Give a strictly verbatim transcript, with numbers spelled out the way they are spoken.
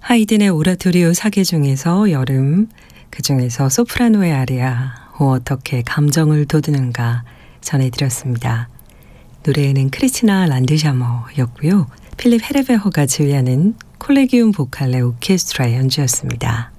하이든의 오라토리오 사계 중에서 여름, 그 중에서 소프라노의 아리아, 오, 어떻게 감정을 돋우는가 전해드렸습니다. 노래에는 크리스티나 란드샤머였고요. 필립 헤르베허가 지휘하는 콜레기움 보칼레 오케스트라의 연주였습니다.